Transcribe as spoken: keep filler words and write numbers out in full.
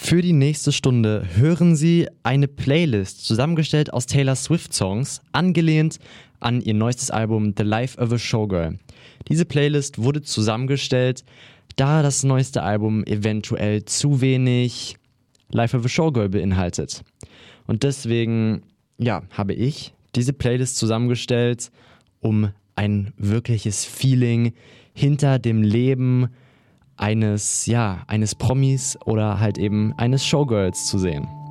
Für die nächste Stunde hören Sie eine Playlist, zusammengestellt aus Taylor Swift-Songs, angelehnt an ihr neuestes Album The Life of a Showgirl. Diese Playlist wurde zusammengestellt, da das neueste Album eventuell zu wenig Life of a Showgirl beinhaltet. Und deswegen, ja, habe ich diese Playlist zusammengestellt, um ein wirkliches Feeling hinter dem Leben eines, ja, eines Promis oder halt eben eines Showgirls zu sehen.